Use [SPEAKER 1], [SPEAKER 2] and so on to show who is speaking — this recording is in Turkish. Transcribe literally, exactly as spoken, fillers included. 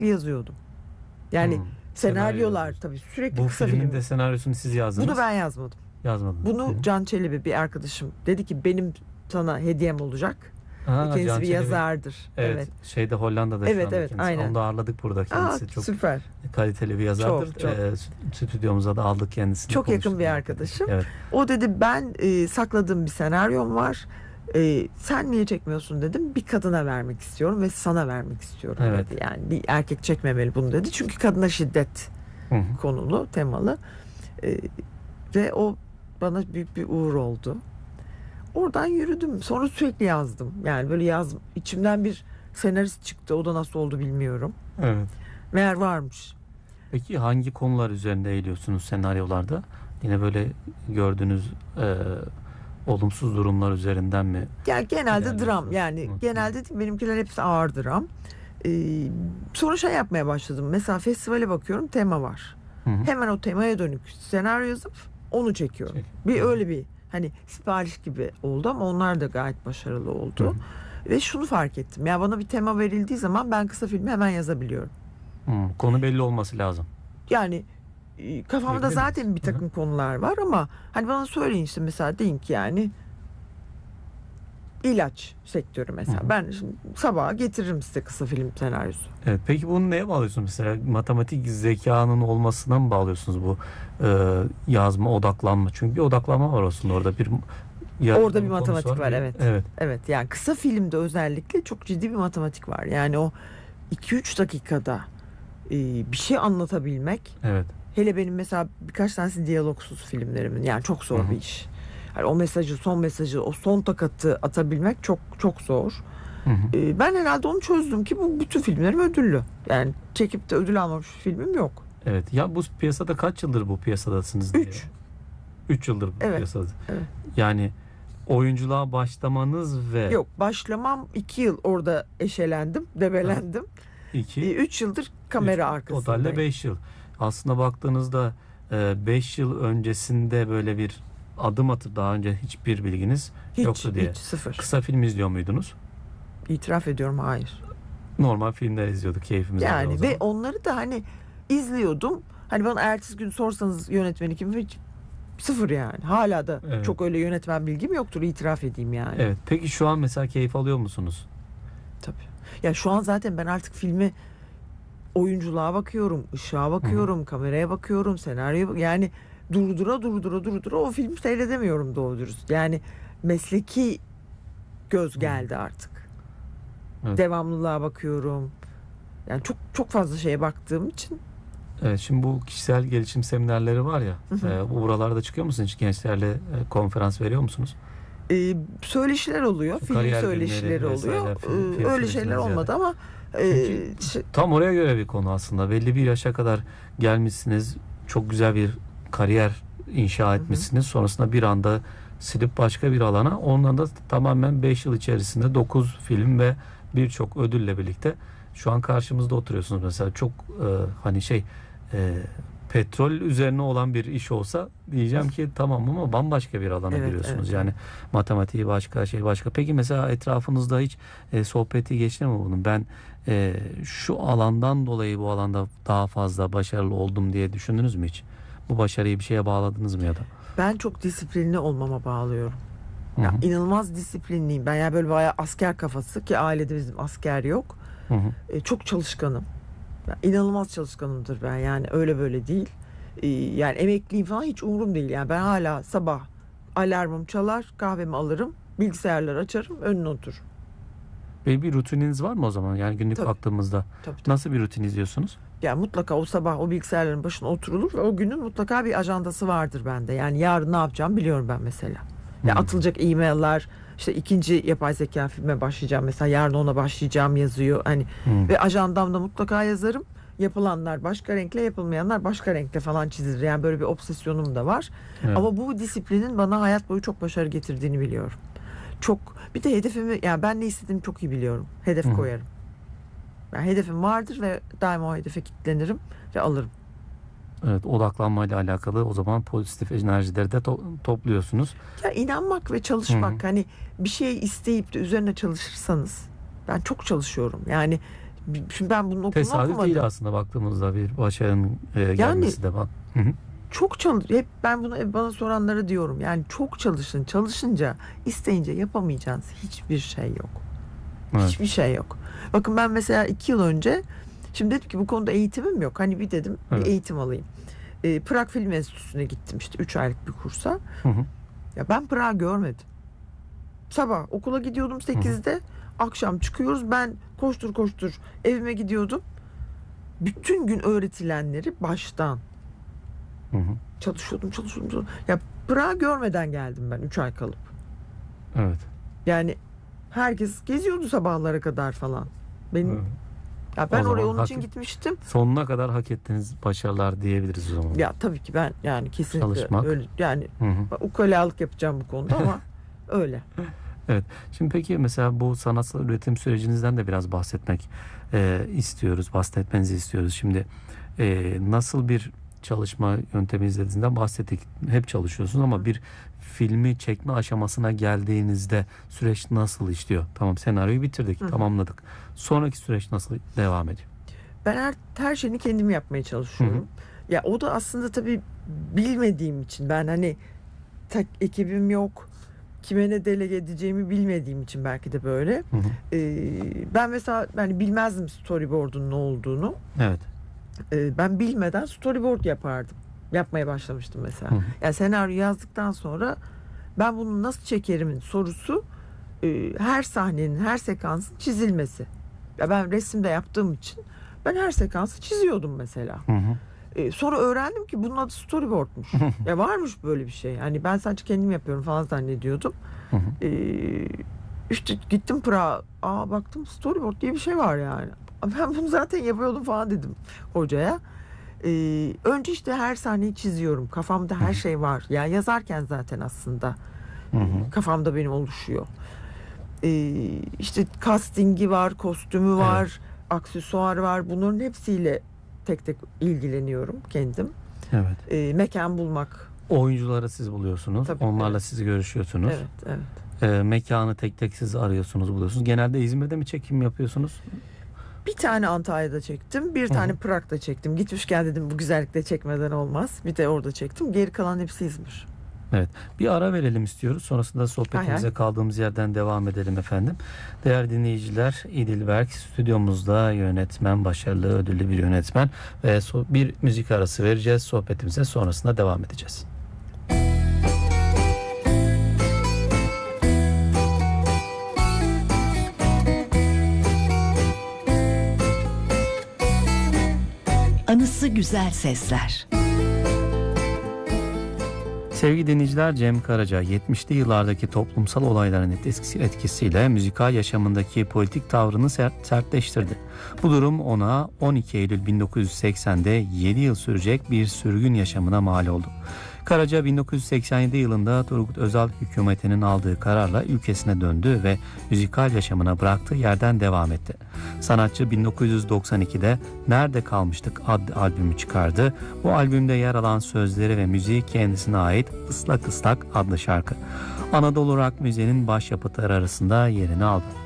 [SPEAKER 1] sürekli yazıyordum. Yani
[SPEAKER 2] Hmm.
[SPEAKER 1] senaryolar
[SPEAKER 2] Senaryo.
[SPEAKER 1] tabii sürekli
[SPEAKER 2] Bu
[SPEAKER 1] kısa
[SPEAKER 2] filmin
[SPEAKER 1] film.
[SPEAKER 2] de senaryosunu siz yazdınız.
[SPEAKER 1] Bunu ben yazmadım.
[SPEAKER 2] Yazmadınız.
[SPEAKER 1] Bunu
[SPEAKER 2] Hı.
[SPEAKER 1] Can Çelebi bir arkadaşım dedi ki benim sana hediyem olacak.
[SPEAKER 2] Aa,
[SPEAKER 1] Kendisi
[SPEAKER 2] Can
[SPEAKER 1] bir
[SPEAKER 2] Çelebi.
[SPEAKER 1] yazardır.
[SPEAKER 2] Evet,
[SPEAKER 1] Evet.
[SPEAKER 2] şeyde Hollanda'da şu
[SPEAKER 1] Evet
[SPEAKER 2] anda
[SPEAKER 1] evet
[SPEAKER 2] kendisi.
[SPEAKER 1] aynen.
[SPEAKER 2] Onu da ağırladık burada
[SPEAKER 1] Aa,
[SPEAKER 2] kendisi. Çok
[SPEAKER 1] süper.
[SPEAKER 2] kaliteli bir yazardır.
[SPEAKER 1] Çok, çok.
[SPEAKER 2] Ee, stüdyomuza da aldık kendisini.
[SPEAKER 1] Çok yakın
[SPEAKER 2] konuştuk.
[SPEAKER 1] bir arkadaşım.
[SPEAKER 2] Evet.
[SPEAKER 1] O dedi ben e, sakladığım bir senaryom var. E, sen niye çekmiyorsun dedim. Bir kadına vermek istiyorum ve sana vermek istiyorum
[SPEAKER 2] Evet.
[SPEAKER 1] dedi. Yani bir erkek çekmemeli bunu dedi. Çünkü kadına şiddet
[SPEAKER 2] Hı hı.
[SPEAKER 1] konulu, temalı. E, ve o bana büyük bir uğur oldu. Oradan yürüdüm. Sonra sürekli yazdım. Yani böyle yaz, içimden bir senarist çıktı. O da nasıl oldu bilmiyorum.
[SPEAKER 2] Evet.
[SPEAKER 1] Meğer varmış.
[SPEAKER 2] Peki hangi konular üzerinde eğiliyorsunuz senaryolarda? Yine böyle gördüğünüz e, olumsuz durumlar üzerinden mi?
[SPEAKER 1] Ya genelde
[SPEAKER 2] İlerliyorsunuz.
[SPEAKER 1] dram. Yani
[SPEAKER 2] Hı.
[SPEAKER 1] genelde değil, benimkiler hepsi ağır dram. Ee, sonra şey yapmaya başladım. Mesela festivale bakıyorum, tema var.
[SPEAKER 2] Hı hı.
[SPEAKER 1] Hemen o temaya dönük senaryo yazıp onu çekiyorum.
[SPEAKER 2] Çek.
[SPEAKER 1] Bir
[SPEAKER 2] Hı.
[SPEAKER 1] öyle bir hani sipariş gibi oldu ama onlar da gayet başarılı oldu.
[SPEAKER 2] Hı.
[SPEAKER 1] Ve şunu fark ettim. Ya bana bir tema verildiği zaman ben kısa filmi hemen yazabiliyorum.
[SPEAKER 2] Hı. Konu belli olması lazım.
[SPEAKER 1] Yani e, kafamda
[SPEAKER 2] Diyebilir
[SPEAKER 1] zaten
[SPEAKER 2] miyiz?
[SPEAKER 1] bir takım konular var ama hani bana söyleyin işte mesela deyin ki yani ilaç sektörü mesela.
[SPEAKER 2] Hı hı.
[SPEAKER 1] Ben şimdi sabaha getiririm size kısa film senaryosu.
[SPEAKER 2] Evet. Peki bunu neye bağlıyorsunuz? Mesela matematik zekanın olmasına mı bağlıyorsunuz bu e, yazma, odaklanma? Çünkü bir odaklanma var aslında orada. Bir
[SPEAKER 1] Orada bir
[SPEAKER 2] konusu
[SPEAKER 1] matematik var,
[SPEAKER 2] bir-
[SPEAKER 1] evet.
[SPEAKER 2] Evet.
[SPEAKER 1] Evet yani kısa filmde özellikle çok ciddi bir matematik var. Yani o iki üç dakikada e, bir şey anlatabilmek.
[SPEAKER 2] Evet.
[SPEAKER 1] Hele benim mesela birkaç tanesi diyalogsuz filmlerimin. Yani çok zor
[SPEAKER 2] Hı hı.
[SPEAKER 1] bir iş. Yani o mesajı, son mesajı, o son takatı atabilmek çok çok zor.
[SPEAKER 2] Hı hı.
[SPEAKER 1] E, ben herhalde onu çözdüm ki bu bütün filmlerim ödüllü. Yani çekip de ödül almamış bir filmim yok.
[SPEAKER 2] Evet. Ya bu piyasada kaç yıldır bu piyasadasınız diye?
[SPEAKER 1] Üç.
[SPEAKER 2] üç yıldır bu
[SPEAKER 1] Evet.
[SPEAKER 2] piyasada.
[SPEAKER 1] Evet.
[SPEAKER 2] Yani oyunculuğa başlamanız ve
[SPEAKER 1] Yok başlamam iki yıl orada eşelendim, debelendim.
[SPEAKER 2] iki,
[SPEAKER 1] E, üç yıldır kamera
[SPEAKER 2] üç,
[SPEAKER 1] arkasındayım.
[SPEAKER 2] totalde beş yıl. Aslında baktığınızda beş yıl öncesinde böyle bir adım atıp daha önce hiçbir bilginiz
[SPEAKER 1] Hiç,
[SPEAKER 2] yoktu diye.
[SPEAKER 1] hiç sıfır.
[SPEAKER 2] Kısa film izliyor muydunuz?
[SPEAKER 1] İtiraf ediyorum hayır.
[SPEAKER 2] Normal filmler izliyorduk, keyfimize göre o
[SPEAKER 1] Yani
[SPEAKER 2] zaman.
[SPEAKER 1] ve onları da hani izliyordum. Hani bana ertesi gün sorsanız yönetmeni kim hiç sıfır yani. Hala da
[SPEAKER 2] Evet.
[SPEAKER 1] çok öyle yönetmen bilgim yoktur itiraf edeyim yani.
[SPEAKER 2] Evet. Peki şu an mesela keyif alıyor musunuz?
[SPEAKER 1] Tabii. Ya şu an zaten ben artık filmi oyunculuğa bakıyorum, ışığa bakıyorum, kameraya bakıyorum, senaryo yani durdura durdura durdura o filmi seyredemiyorum doğru dürüst. Yani mesleki göz geldi artık.
[SPEAKER 2] Evet.
[SPEAKER 1] Devamlılığa bakıyorum. Yani çok çok fazla şeye baktığım için.
[SPEAKER 2] Evet, şimdi bu kişisel gelişim seminerleri var ya,
[SPEAKER 1] Hı hı.
[SPEAKER 2] e, bu buralarda çıkıyor musunuz? Hiç gençlerle e, konferans veriyor musunuz?
[SPEAKER 1] Ee, söyleşiler oluyor,
[SPEAKER 2] Şu
[SPEAKER 1] film
[SPEAKER 2] kariyer
[SPEAKER 1] söyleşileri
[SPEAKER 2] günleri vesaire,
[SPEAKER 1] oluyor.
[SPEAKER 2] film-
[SPEAKER 1] Ee,
[SPEAKER 2] film
[SPEAKER 1] öyle
[SPEAKER 2] sürecine
[SPEAKER 1] şeyler
[SPEAKER 2] ziyade.
[SPEAKER 1] olmadı ama e,
[SPEAKER 2] Çünkü
[SPEAKER 1] şey-
[SPEAKER 2] tam oraya göre bir konu aslında. Belli bir yaşa kadar gelmişsiniz. Çok güzel bir kariyer inşa etmişsiniz. Sonrasında bir anda silip başka bir alana. Ondan da tamamen beş yıl içerisinde dokuz film ve birçok ödülle birlikte şu an karşımızda oturuyorsunuz. Mesela çok e, hani şey e, petrol üzerine olan bir iş olsa diyeceğim ki tamam ama bambaşka bir alana
[SPEAKER 1] Evet,
[SPEAKER 2] giriyorsunuz.
[SPEAKER 1] evet,
[SPEAKER 2] Yani matematiği başka, şey başka. Peki mesela etrafınızda hiç e, sohbeti geçti mi bunun? Ben e, şu alandan dolayı bu alanda daha fazla başarılı oldum diye düşündünüz mü hiç? Bu başarıyı bir şeye bağladınız mı ya da?
[SPEAKER 1] ben çok disiplinli olmama bağlıyorum.
[SPEAKER 2] Hı
[SPEAKER 1] Ya
[SPEAKER 2] hı.
[SPEAKER 1] inanılmaz disiplinliyim. Ben ya böyle bayağı asker kafası ki ailede bizim asker yok.
[SPEAKER 2] Hı hı.
[SPEAKER 1] E, çok çalışkanım. Ya, inanılmaz çalışkanımdır ben yani öyle böyle değil. E, yani emekliyim falan hiç umurum değil. Yani ben hala sabah alarmım çalar, kahvemi alırım, bilgisayarları açarım, önüne otururum.
[SPEAKER 2] Ve bir rutininiz var mı o zaman? Yani günlük
[SPEAKER 1] Tabii.
[SPEAKER 2] baktığımızda
[SPEAKER 1] Tabii, tabii.
[SPEAKER 2] nasıl bir rutin izliyorsunuz?
[SPEAKER 1] Yani mutlaka o sabah o bilgisayarların başına oturulur ve o günün mutlaka bir ajandası vardır bende. Yani yarın ne yapacağım biliyorum ben mesela. Ya
[SPEAKER 2] Hmm.
[SPEAKER 1] atılacak e-mailler, işte ikinci yapay zeka filme başlayacağım mesela yarın ona başlayacağım yazıyor. Hani
[SPEAKER 2] Hmm.
[SPEAKER 1] ve ajandamda mutlaka yazarım. Yapılanlar başka renkle, yapılmayanlar başka renkle falan çizilir. Yani böyle bir obsesyonum da var.
[SPEAKER 2] Evet.
[SPEAKER 1] Ama bu disiplinin bana hayat boyu çok başarı getirdiğini biliyorum. Çok bir de hedefimi yani ben ne istediğimi çok iyi biliyorum. Hedef
[SPEAKER 2] Hı.
[SPEAKER 1] koyarım. Yani hedefim vardır ve daima o hedefe kilitlenirim ve alırım.
[SPEAKER 2] Evet, odaklanmayla alakalı o zaman pozitif enerjileri de to- topluyorsunuz.
[SPEAKER 1] Ya inanmak ve çalışmak, hani bir şey isteyip de üzerine çalışırsanız, ben çok çalışıyorum. Yani Şimdi ben bunun okulunu
[SPEAKER 2] Tesadüf
[SPEAKER 1] okumadım.
[SPEAKER 2] değil aslında baktığımızda bir başarının e, gelmesi de var. Hı hı.
[SPEAKER 1] Çok çalış. Hep ben bunu hep bana soranlara diyorum. Yani çok çalışın. Çalışınca, isteyince yapamayacağınız hiçbir şey yok.
[SPEAKER 2] Evet.
[SPEAKER 1] Hiçbir şey yok. Bakın ben mesela iki yıl önce, şimdi dedim ki bu konuda eğitimim yok. Hani bir dedim
[SPEAKER 2] Evet.
[SPEAKER 1] bir eğitim alayım. E, Prag Film Enstitüsü'ne gittim işte üç aylık bir kursa.
[SPEAKER 2] Hı hı.
[SPEAKER 1] Ya ben Prag görmedim. Sabah okula gidiyordum sekizde. Akşam çıkıyoruz. Ben koştur koştur evime gidiyordum. Bütün gün öğretilenleri baştan
[SPEAKER 2] Hı hı.
[SPEAKER 1] çalışıyordum, çalışıyordum. çalışıyordum. Ya Prag görmeden geldim ben üç ay kalıp.
[SPEAKER 2] Evet.
[SPEAKER 1] Yani herkes geziyordu sabahlara kadar falan. Benim
[SPEAKER 2] Evet.
[SPEAKER 1] ya ben
[SPEAKER 2] O zaman
[SPEAKER 1] oraya onun
[SPEAKER 2] hak-
[SPEAKER 1] için gitmiştim.
[SPEAKER 2] Sonuna kadar hak ettiğiniz başarılar diyebiliriz o zaman.
[SPEAKER 1] Ya tabii ki ben yani kesinlikle
[SPEAKER 2] Çalışmak.
[SPEAKER 1] öyle yani
[SPEAKER 2] Hı hı.
[SPEAKER 1] ukalalık yapacağım bu konuda ama öyle.
[SPEAKER 2] Şimdi peki mesela bu sanatsal üretim sürecinizden de biraz bahsetmek e, istiyoruz, bahsetmenizi istiyoruz. Şimdi e, nasıl bir çalışma yöntemi izlediğinden bahsettik. Hep çalışıyorsunuz ama bir filmi çekme aşamasına geldiğinizde süreç nasıl işliyor? Tamam, senaryoyu bitirdik,
[SPEAKER 1] Hı hı.
[SPEAKER 2] tamamladık. Sonraki süreç nasıl devam ediyor?
[SPEAKER 1] Ben her, her şeyini kendim yapmaya çalışıyorum. Ya o da aslında tabii bilmediğim için, ben hani tek ekibim yok. Kime ne delege edeceğimi bilmediğim için belki de böyle.
[SPEAKER 2] Hı hı.
[SPEAKER 1] Ee, ben mesela yani bilmezdim storyboard'un ne olduğunu.
[SPEAKER 2] Evet.
[SPEAKER 1] Ee, ben bilmeden storyboard yapardım. Yapmaya başlamıştım mesela.
[SPEAKER 2] Hı hı.
[SPEAKER 1] Yani senaryo yazdıktan sonra ben bunu nasıl çekerimin sorusu, e, her sahnenin, her sekansın çizilmesi. Ya ben resimde yaptığım için ben her sekansı çiziyordum mesela.
[SPEAKER 2] Hı hı.
[SPEAKER 1] E, sonra öğrendim ki bunun adı storyboardmuş. Ya varmış böyle bir şey. Yani ben sadece kendim yapıyorum falan zannediyordum.
[SPEAKER 2] Hı hı.
[SPEAKER 1] E, işte gittim Prag'a. Aa baktım storyboard diye bir şey var yani. Ben bunu zaten yapıyordum falan dedim hocaya. E, önce işte her sahneyi çiziyorum. Kafamda her şey var. Ya yazarken zaten aslında
[SPEAKER 2] Hı hı.
[SPEAKER 1] kafamda benim oluşuyor. E, işte castingi var, kostümü var, aksesuar var. Bunların hepsiyle tek tek ilgileniyorum kendim.
[SPEAKER 2] Evet.
[SPEAKER 1] E, mekan bulmak.
[SPEAKER 2] Oyuncuları siz buluyorsunuz.
[SPEAKER 1] Tabii,
[SPEAKER 2] Onlarla
[SPEAKER 1] evet.
[SPEAKER 2] siz görüşüyorsunuz.
[SPEAKER 1] Evet, evet.
[SPEAKER 2] E, mekanı tek tek siz arıyorsunuz, buluyorsunuz. Genelde İzmir'de mi çekim yapıyorsunuz?
[SPEAKER 1] Bir tane Antalya'da çektim, bir
[SPEAKER 2] Hı
[SPEAKER 1] tane
[SPEAKER 2] hı.
[SPEAKER 1] Prag'da çektim. Gitmişken dedim bu güzellikle çekmeden olmaz. Bir de orada çektim. Geri kalan hepsi İzmir.
[SPEAKER 2] Bir ara verelim istiyoruz. Sonrasında sohbetimize
[SPEAKER 1] Hay hay.
[SPEAKER 2] kaldığımız yerden devam edelim efendim. Değerli dinleyiciler, İdil Berk stüdyomuzda, yönetmen, başarılı ödüllü bir yönetmen ve so- bir müzik arası vereceğiz. Sohbetimize sonrasında devam edeceğiz.
[SPEAKER 3] Anısı güzel sesler.
[SPEAKER 2] Sevgili dinleyiciler, Cem Karaca yetmişli yıllardaki toplumsal olayların etkisi- etkisiyle müzikal yaşamındaki politik tavrını sert, sertleştirdi. Bu durum ona on iki Eylül bin dokuz yüz seksende yedi yıl sürecek bir sürgün yaşamına mal oldu. Karaca bin dokuz yüz seksen yedi yılında Turgut Özal hükümetinin aldığı kararla ülkesine döndü ve müzikal yaşamına bıraktığı yerden devam etti. Sanatçı bin dokuz yüz doksan ikide Nerede Kalmıştık adlı albümü çıkardı. Bu albümde yer alan sözleri ve müziği kendisine ait Islak Islak adlı şarkı Anadolu rock müziğinin başyapıtları arasında yerini aldı.